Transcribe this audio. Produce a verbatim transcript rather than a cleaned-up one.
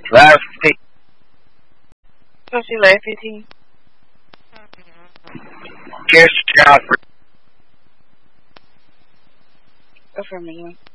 Last fifteen. So she last fifteen. Kiss Joffrey. Go for me.